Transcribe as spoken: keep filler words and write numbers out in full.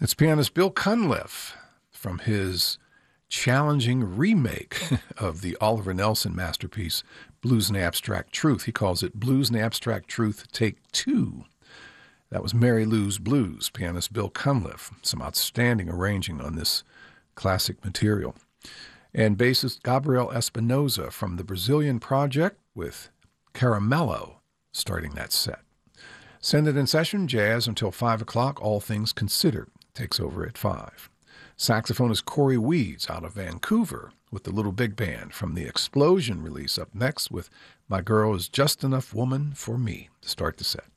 It's pianist Bill Cunliffe from his challenging remake of the Oliver Nelson masterpiece, Blues and Abstract Truth. He calls it Blues and Abstract Truth Take Two. That was Mary Lou's Blues, pianist Bill Cunliffe. Some outstanding arranging on this classic material. And bassist Gabriel Espinosa from the Brazilian Project with Caramello starting that set. Send It in Session, jazz until five o'clock, all things considered. Takes over at five. Saxophonist Corey Weeds out of Vancouver with the Little Big Band from the Explosion release up next with My Girl Is Just Enough Woman for Me to start the set.